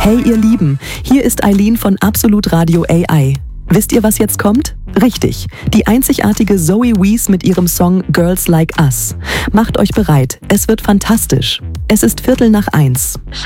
Hey ihr Lieben, hier ist Eileen von Absolut Radio AI. Wisst ihr, was jetzt kommt? Richtig, die einzigartige Zoe Wees mit ihrem Song Girls Like Us. Macht euch bereit, es wird fantastisch. Es ist 1:15.